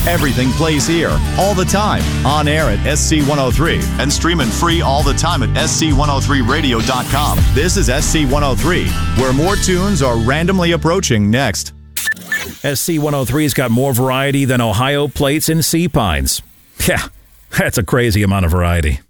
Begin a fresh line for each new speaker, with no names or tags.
Everything plays here, all the time, on air at SC103, and streaming free all the time at SC103radio.com. This is SC103, where more tunes are randomly approaching next.
SC103's got more variety than Ohio plates and sea pines. Yeah, that's a crazy amount of variety.